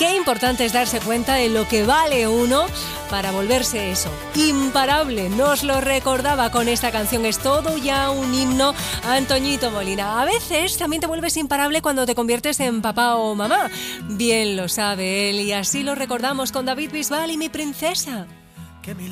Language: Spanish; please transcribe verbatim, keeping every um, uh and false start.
qué importante es darse cuenta de lo que vale uno para volverse eso, imparable. Nos lo recordaba con esta canción, es todo ya un himno, Antoñito Molina. A veces también te vuelves imparable cuando te conviertes en papá o mamá. Bien lo sabe él y así lo recordamos con David Bisbal y Mi princesa.